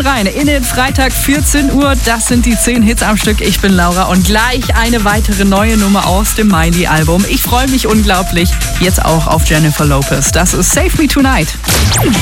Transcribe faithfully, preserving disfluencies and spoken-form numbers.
rein in den Freitag vierzehn Uhr. Das sind die zehn Hits am Stück. Ich bin Laura und gleich eine weitere neue Nummer aus dem Miley-Album. Ich freue mich unglaublich. Jetzt auch auf Jennifer Lopez. Das ist Save Me Tonight.